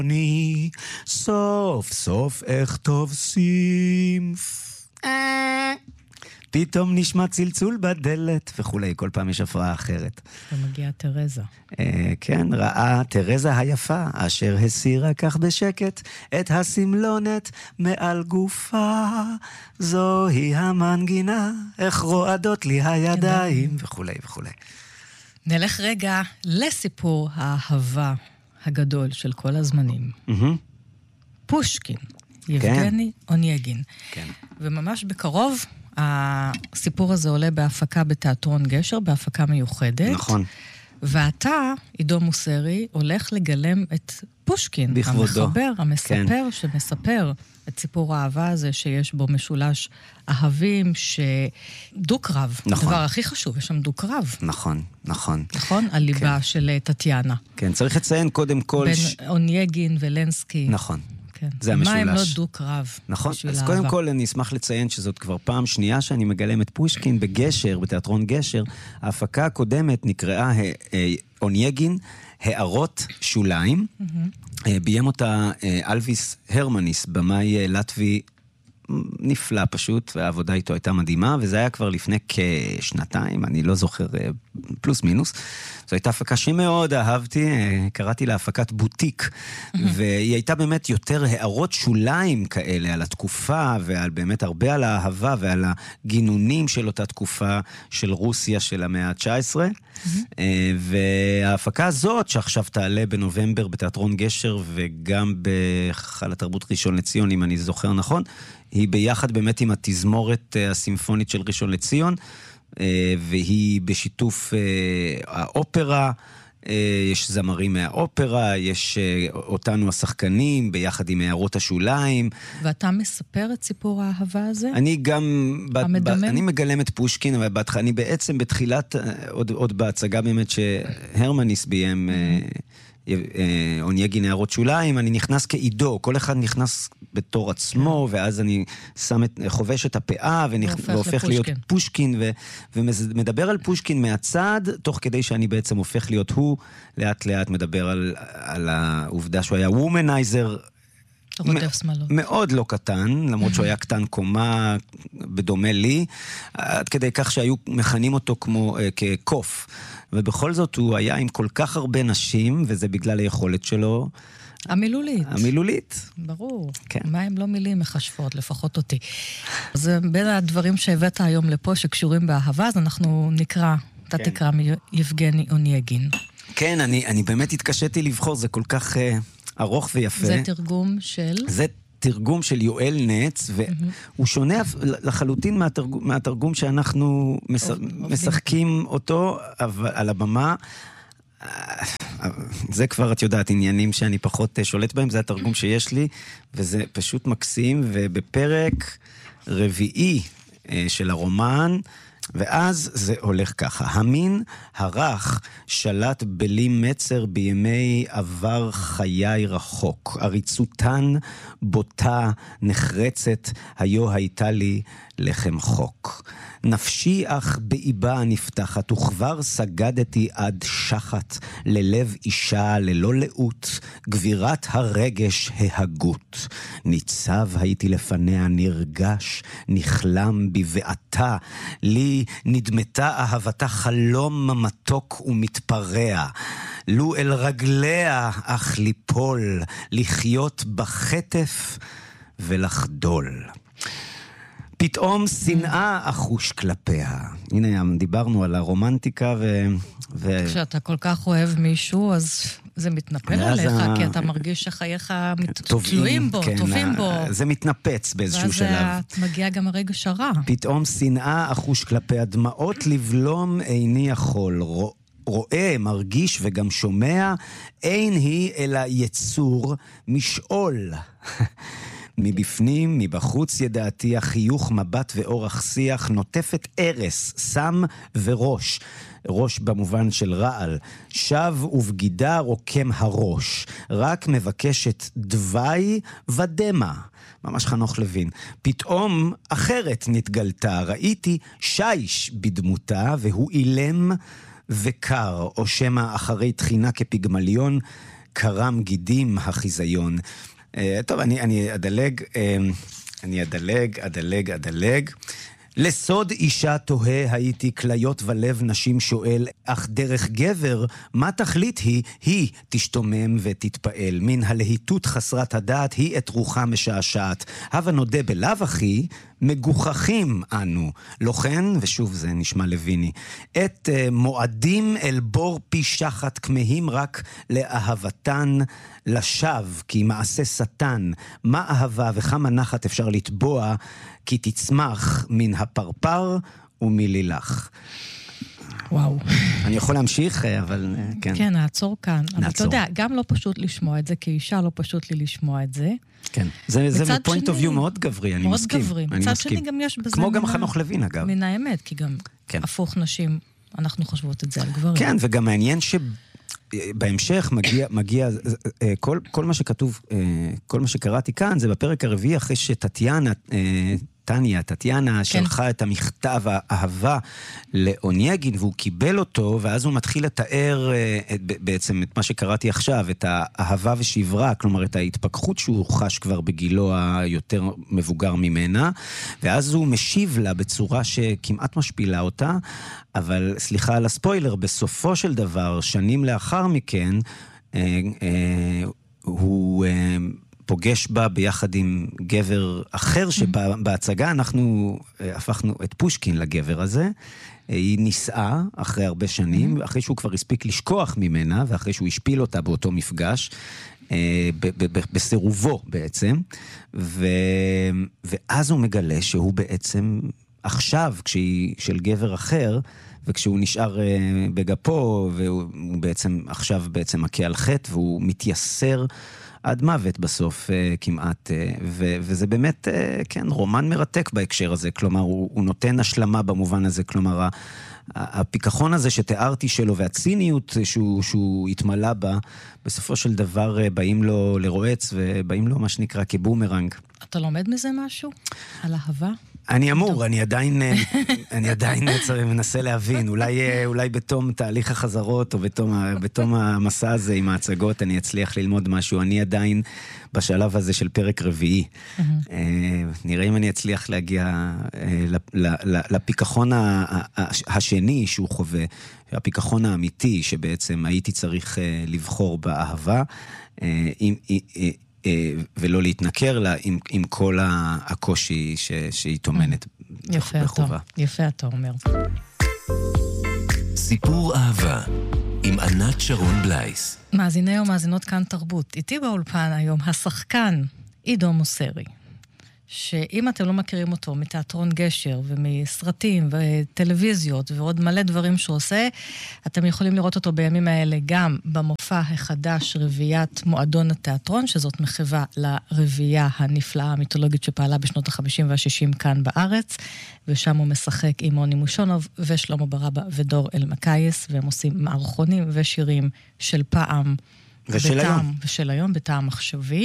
אני סוף סוף איך תופסים פתאום נשמע צלצול בדלת וכולי, כל פעם יש הפרעה אחרת. ומגיעה תרזה. כן, ראה תרזה היפה, אשר הסירה כך בשקט את הסמלונת מעל גופה. זוהי המנגינה, איך רועדות לי הידיים וכולי וכולי. נלך רגע לסיפור האהבה הגדול של כל הזמנים. פושקין, יבגני אונייגין. כן. וממש בקרוב הסיפור הזה עולה בהפקה בתיאטרון גשר, בהפקה מיוחדת. נכון. ואתה, עידו מוסרי, הולך לגלם את פושקין, בכבודו. המחבר, המספר, כן. שמספר את סיפור האהבה הזה שיש בו משולש אהבים, דו-קרב. נכון. הדבר הכי חשוב, יש שם דו-קרב. נכון, נכון. נכון? על ליבה של טטיאנה. כן, צריך לציין קודם כל... בין אונייגין ולנסקי. נכון. כן. זה המשולש. מה הם לא דו-קרב? נכון, בשביל אז האהבה. קודם כל אני אשמח לציין שזאת כבר פעם שנייה שאני מגלם את פושקין בגשר, בתיאטרון גשר. ההפקה הקודמת נקראה אונייגין, הערות שוליים. ביים אותה אלוויס הרמניס, במאי לטבי נפלא פשוט, והעבודה איתו הייתה מדהימה, וזה היה כבר לפני כשנתיים, אני לא זוכר, פלוס מינוס. זו הייתה הפקה שמאוד אהבתי, קראתי לה הפקת בוטיק, והיא הייתה באמת יותר הערות שוליים כאלה על התקופה, ועל באמת הרבה על האהבה, ועל הגינונים של אותה תקופה של רוסיה של המאה ה-19, וההפקה הזאת שעכשיו תעלה בנובמבר בתיאטרון גשר, וגם בחל התרבות ראשון לציון, אם אני זוכר נכון, היא ביחד באמת עם התזמורת הסימפונית של ראשון לציון, והיא בשיתוף האופרה, יש זמרים מהאופרה, יש אותנו השחקנים ביחד עם הערות השוליים. ואתה מספר את סיפור האהבה הזה? אני גם, המדמם? אני מגלם את פושקין, אבל אני בעצם בתחילת, עוד בהצגה באמת שהרמניס ביים, אונייגין הערות שוליים, אני נכנס כעידו, כל אחד נכנס בתור עצמו, ואז אני חובש את הפאה, והופך להיות פושקין, ומדבר על פושקין מהצד, תוך כדי שאני בעצם הופך להיות הוא, לאט לאט מדבר על העובדה שהוא היה וומנייזר, מאוד לא קטן, למרות שהוא היה קטן קומה בדומה לי, עד כדי כך שהיו מכנים אותו כמו כקוף. ובכל זאת הוא היה עם כל כך הרבה נשים, וזה בגלל היכולת שלו. המילולית. המילולית. ברור. כן. מה הם לא מילים מחשבות, לפחות אותי. זה בין הדברים שהבאת היום לפה שקשורים באהבה, אז אנחנו נקרא, אתה תקרא מיבגני אונייגין. כן, אני באמת התקשיתי לבחור, זה כל כך ארוך ויפה. זה תרגום של? זה תרגום של יואל נץ, והוא שונה לחלוטין מהתרגום שאנחנו משחקים אותו על הבמה. זה כבר, את יודעת, עניינים שאני פחות שולט בהם, זה התרגום שיש לי, וזה פשוט מקסים, ובפרק רביעי של הרומן, ואז זה הולך ככה. המין הרך שלט בלי מצר בימי עבר חיי רחוק. עריצותן בוטה נחרצת, היו הייתה לי לחם חוק. נפשי אך באיבה נפתחת, וכבר סגדתי עד שחת, ללב אישה ללא לאות, גבירת הרגש ההגות. ניצב הייתי לפניה נרגש, נכלם בבעתה, לי נדמתה אהבתה חלום מתוק ומתפרע, לו אל רגליה אך ליפול, לחיות בחטף ולחדול. פתאום שנאה אחוש כלפיה. הנה, דיברנו על הרומנטיקה כשאתה כל כך אוהב מישהו, אז זה מתנפל עליך, כי אתה מרגיש שחייך תלויים בו, טובים בו. זה מתנפץ באיזשהו שלב. ואז מגיע גם הרגש הרע. פתאום שנאה אחוש כלפיה, דמעות לבלום איני יכול, רואה, מרגיש וגם שומע, אין היא אלא יצור משאול. מבפנים, מבחוץ ידעתי, החיוך, מבט ואורח שיח, נוטפת ערס, סם וראש. ראש במובן של רעל. שב ובגידה רוקם הראש. רק מבקשת דווי ודמה. ממש חנוך לוין. פתאום אחרת נתגלתה. ראיתי שיש בדמותה, והוא אילם וקר, או שמה אחרי תחינה כפיגמליון, קרם גידים החיזיון. טוב, אני אדלג. לסוד אישה תוהה הייתי כליות ולב נשים שואל, אך דרך גבר, מה תכלית היא תשתומם ותתפעל. מן הלהיטות חסרת הדעת היא את רוחה משעשעת. הווה נודה בלאו הכי, מגוחכים אנו. לא כן, ושוב זה נשמע לויני, את מועדים אל בור פי שחת כמהים רק לאהבתן לשווא, כי מעשה שטן. מה אהבה וכמה נחת אפשר לתבוע, כי תצמח מן הפרפר ומלילך. וואו. אני יכול להמשיך, אבל כן. כן, נעצור כאן. נעצור. אבל אתה יודע, גם לא פשוט לשמוע את זה, כאישה לא פשוט לי לשמוע את זה. כן. זה מפוינט אוף יו מאוד גברי, אני מסכים. מאוד גברי. מצד שני גם יש בזה כמו גם חנוך לוין, אגב. מן האמת, כי גם הפוך נשים, אנחנו חושבות את זה על גברים. כן, וגם מעניין בהמשך מגיע כל מה שכתוב, כל מה שקראתי כאן, זה בפרק הרביעי, אחרי שטטיאנה שלחה את המכתב האהבה לאונייגין, והוא קיבל אותו, ואז הוא מתחיל לתאר בעצם את מה שקראתי עכשיו, את האהבה ושברה, כלומר את ההתפכחות שהוא חש כבר בגילו היותר מבוגר ממנה, ואז הוא משיב לה בצורה שכמעט משפילה אותה, אבל סליחה על הספוילר, בסופו של דבר, שנים לאחר מכן, הוא פוגש בה ביחד עם גבר אחר, שבהצגה אנחנו הפכנו את פושקין לגבר הזה. היא נישאה אחרי הרבה שנים, אחרי שהוא כבר הספיק לשכוח ממנה, ואחרי שהוא השפיל אותה באותו מפגש, בסירובו בעצם, ואז הוא מגלה שהוא בעצם עכשיו, כשהיא של גבר אחר, וכשהוא נשאר בגפו, והוא בעצם עכשיו בעצם מכה על חטא, והוא מתייסר עד מוות בסוף כמעט, וזה באמת, כן, רומן מרתק בהקשר הזה, כלומר, הוא נותן השלמה במובן הזה, כלומר, הפיכחון הזה שתיארתי שלו, והציניות שהוא התמלא בה, בסופו של דבר באים לו לרועץ, ובאים לו מה שנקרא כבומרנג. אתה לומד מזה משהו? על אהבה? אני אמור, אני עדיין מנסה להבין, אולי בתום תהליך החזרות, או בתום המסע הזה עם ההצגות, אני אצליח ללמוד משהו. אני עדיין בשלב הזה של פרק רביעי. נראה אם אני אצליח להגיע לפיכחון השני שהוא חווה, הפיכחון האמיתי, שבעצם הייתי צריך לבחור באהבה, ולא להתנכר לה עם כל הקושי שהיא תומנת בחובה. יפה אתה אומר. סיפור אהבה עם ענת שרון בלייס. מאזיני ומאזינות כאן תרבות. איתי באולפן היום השחקן עידו מוסרי, שאם אתם לא מכירים אותו מתיאטרון גשר ומסרטים וטלוויזיות ועוד מלא דברים שהוא עושה, אתם יכולים לראות אותו בימים האלה גם במופע החדש רביעיית מועדון התיאטרון, שזאת מחווה לרביעייה הנפלאה המיתולוגית שפעלה בשנות ה-50 וה-60 כאן בארץ, ושם הוא משחק עם מוני מושונוב ושלמה ברבא ודור אלמקייס, והם עושים מערכונים ושירים של פעם ושל היום בטעם מחשבי.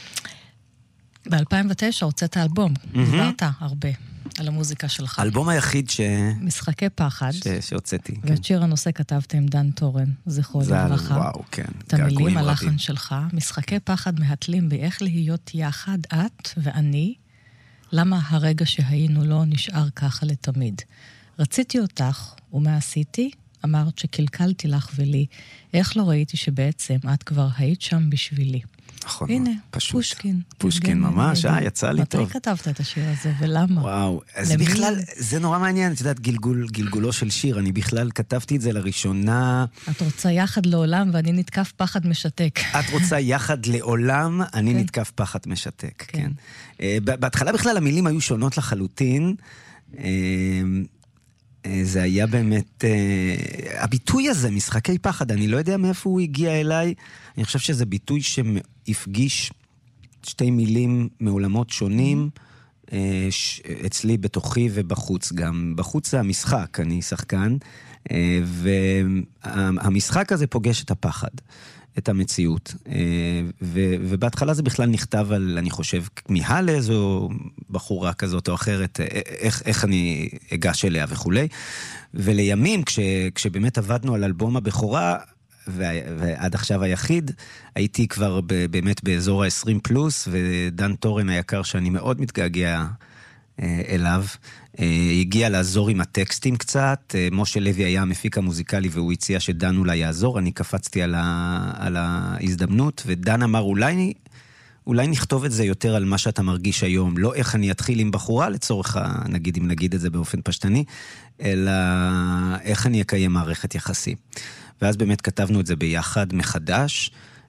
ב-2009 הוצאת האלבום, דיברת הרבה על המוזיקה שלך. האלבום היחיד משחקי פחד. שהוצאתי. ואת שיר הנושא כתבת עם דן טורן, זכרו לברכה. וואו, כן. את המילים, הלחן שלך. משחקי פחד מהתלים בי איך להיות יחד, את ואני, למה הרגע שהיינו לא נשאר ככה לתמיד. רציתי אותך, ומה עשיתי? אמרת שקלקלתי לך ולי. איך לא ראיתי שבעצם את כבר היית שם בשבילי. נכון, הנה, פשוט. פושקין ממש, יצא לי טוב. מתי כתבת את השיר הזה ולמה? וואו, אז בכלל, זה נורא מעניין, את יודעת, גלגולו של שיר, אני בכלל כתבתי את זה לראשונה. את רוצה יחד לעולם ואני נתקף פחד משתק. את רוצה יחד לעולם, אני נתקף פחד משתק, כן. בהתחלה בכלל המילים היו שונות לחלוטין, זה היה באמת, הביטוי הזה, משחקי פחד, אני לא יודע מאיפה הוא הגיע אליי, אני חושב שזה ביטוי שהפגיש שתי מילים מעולמות שונים, אצלי בתוכי ובחוץ גם. בחוץ זה המשחק, אני שחקן, והמשחק הזה פוגש את הפחד, את המציאות. ובהתחלה זה בכלל נכתב על, אני חושב, כמיהה לאיזו בחורה כזאת או אחרת, איך אני אגש אליה וכו'. ולימים, כשבאמת עבדנו על אלבום הבכורה, ועד עכשיו היחיד, הייתי כבר באמת באזור ה-20 פלוס, ודן טורן היקר שאני מאוד מתגעגע אליו, הגיע לעזור עם הטקסטים קצת, משה לוי היה המפיק המוזיקלי והוא הציע שדן אולי יעזור, אני קפצתי על ההזדמנות, ודן אמר אולי נכתוב את זה יותר על מה שאתה מרגיש היום, לא איך אני אתחיל עם בחורה לצורך, נגיד אם נגיד את זה באופן פשטני, אלא איך אני אקיים מערכת יחסים. ואז באמת כתבנו את זה ביחד מחדש,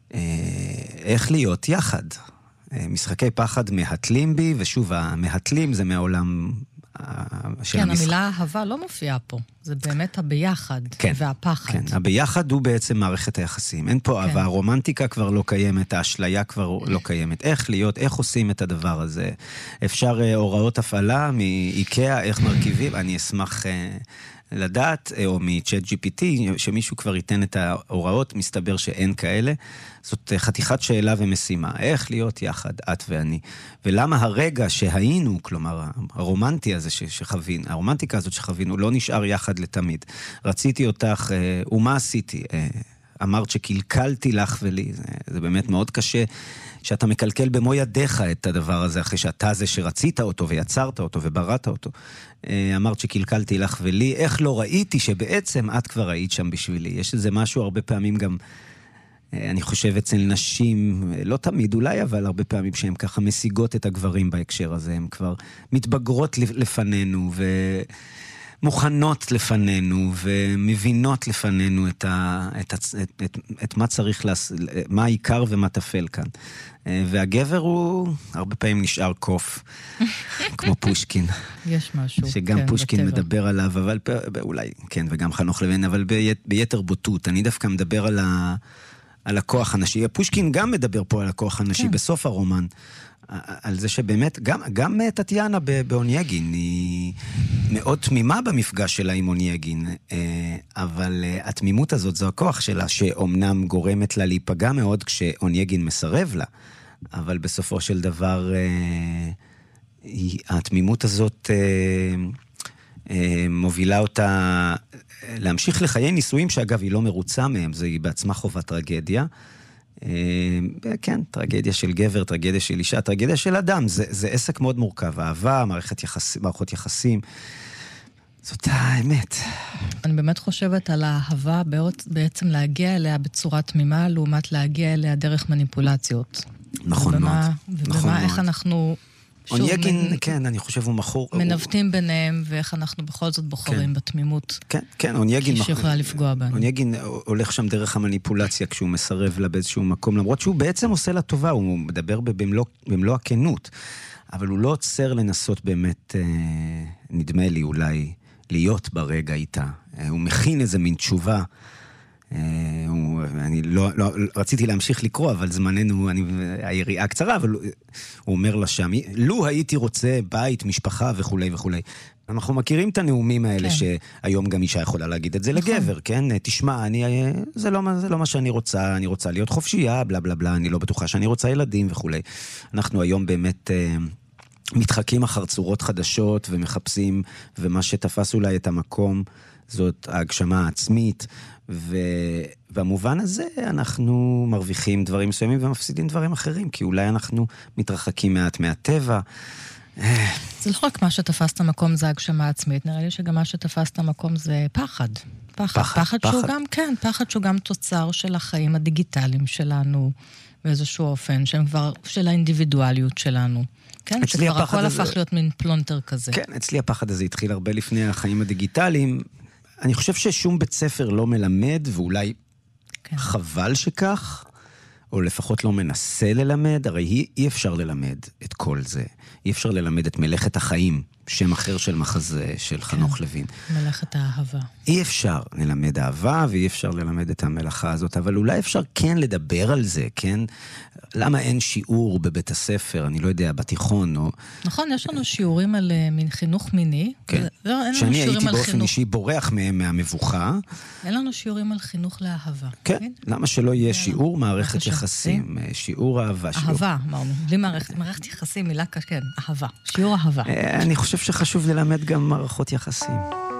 איך להיות יחד. משחקי פחד מהתלים בי, ושוב, המהתלים זה מהעולם של כן, המשחק. המילה אהבה לא מופיעה פה. זה באמת הביחד והפחד. כן, הביחד הוא בעצם מערכת היחסים. אין פה אהבה, הרומנטיקה כבר לא קיימת, האשליה כבר לא קיימת. איך להיות, איך עושים את הדבר הזה? אפשר הוראות הפעלה מאיקאה, איך מרכיבים? אני אשמח לדעת, או מצ'אט GPT, שמישהו כבר ייתן את ההוראות, מסתבר שאין כאלה. זאת חתיכת שאלה ומשימה. איך להיות יחד, את ואני? ולמה הרגע שהיינו, כלומר, הרומנטי הזה שחווינו, הרומנטיקה הזאת שחווינו, לא נשאר יחד לתמיד. רציתי אותך, ומה עשיתי? אמרת שקלקלתי לך ולי. זה באמת מאוד קשה שאתה מקלקל במו ידיך את הדבר הזה, אחרי שאתה זה שרצית אותו ויצרת אותו ובראת אותו. אמרת שקלקלתי לך ולי, איך לא ראיתי שבעצם את כבר היית שם בשבילי. יש איזה משהו הרבה פעמים גם, אני חושב אצל נשים, לא תמיד אולי, אבל הרבה פעמים שהן ככה משיגות את הגברים בהקשר הזה, הן כבר מתבגרות לפנינו מוכנות לפנינו ומבינות לפנינו את מה צריך, מה העיקר ומה תפל כאן. והגבר הוא הרבה פעמים נשאר קוף, כמו פושקין. יש משהו. שגם כן, פושקין בטבע. מדבר עליו, אבל אולי, כן, וגם חנוך לוין, אבל ביתר בוטות. אני דווקא מדבר על הכוח הנשי. פושקין גם מדבר פה על הכוח הנשי, כן. בסוף הרומן. על זה שבאמת, גם טטיאנה באונייגין, היא מאוד תמימה במפגש שלה עם אונייגין, אבל התמימות הזאת זו הכוח שלה, שאומנם גורמת לה להיפגע מאוד כשאונייגין מסרב לה, אבל בסופו של דבר, התמימות הזאת מובילה אותה להמשיך לחיי נישואים, שאגב היא לא מרוצה מהם, זה היא בעצמה חובת טרגדיה, כן, טרגדיה של גבר, טרגדיה של אישה, טרגדיה של אדם, זה עסק מאוד מורכב, אהבה, מערכות יחסים, זאת האמת. אני באמת חושבת על האהבה, בעצם להגיע אליה בצורה תמימה, לעומת להגיע אליה דרך מניפולציות. נכון מאוד. ובמה, איך אנחנו אונייגין, כן, אני חושב הוא מכור. מנווטים ביניהם, ואיך אנחנו בכל זאת בוחרים בתמימות. כן, כן, אונייגין. שיכולה לפגוע בנו. אונייגין הולך שם דרך המניפולציה, כשהוא מסרב לה באיזשהו מקום, למרות שהוא בעצם עושה לה טובה, הוא מדבר במלוא הכנות, אבל הוא לא עוצר לנסות באמת, נדמה לי אולי, להיות ברגע איתה. הוא מכין איזה מין תשובה, אני לא רציתי להמשיך לקרוא, אבל זמננו, היריעה קצרה, אבל הוא אומר לה שם, לו הייתי רוצה בית, משפחה וכו' וכו'. אנחנו מכירים את הנאומים האלה, שהיום גם אישה יכולה להגיד את זה לגבר, כן? תשמע, זה לא מה שאני רוצה, אני רוצה להיות חופשייה, בלה בלה בלה, אני לא בטוחה שאני רוצה ילדים וכו'. אנחנו היום באמת מתחקים אחר צורות חדשות ומחפשים, ומה שתפס אולי את המקום, זאת ההגשמה העצמית, ובמובן הזה אנחנו מרוויחים דברים מסוימים ומפסידים דברים אחרים, כי אולי אנחנו מתרחקים מעט מהטבע. זה לא רק מה שתפס את המקום זה הגשמה עצמית, נראה לי שגם מה שתפס את המקום זה פחד. פחד שהוא גם, כן, פחד שהוא גם תוצר של החיים הדיגיטליים שלנו, באיזשהו אופן, שהם כבר של האינדיבידואליות שלנו. כן, שכבר הכל הפך להיות מין פלונטר כזה. כן, אצלי הפחד הזה התחיל הרבה לפני החיים הדיגיטליים. אני חושב ששום בית ספר לא מלמד, ואולי חבל שכך, או לפחות לא מנסה ללמד, הרי אי אפשר ללמד את כל זה. אי אפשר ללמד את מלאכת החיים, שם אחר של מחזה של חנוך לוין. מלאכת האהבה. אי אפשר ללמד אהבה, ואי אפשר ללמד את המלאכה הזאת, אבל אולי אפשר כן לדבר על זה, כן? למה אין שיעור בבית הספר, אני לא יודע, בתיכון, או... נכון, יש לנו שיעורים על מין חינוך מיני. כן. שאני הייתי באופן אישי בורח מהם מהמבוכה. אין לנו שיעורים על חינוך לאהבה. כן, למה שלא יהיה שיעור מערכת יחסים, שיעור אהבה. אהבה, אמרנו. בלי מערכת יחסים, מילה כן, אהבה. שיעור אהבה. אני חושב שחשוב ללמד גם מערכות יחסים.